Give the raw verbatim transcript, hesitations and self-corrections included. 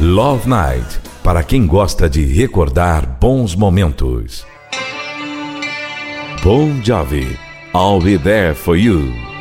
Love Night, para quem gosta de recordar bons momentos. Bon Jovi, I'll Be There For You.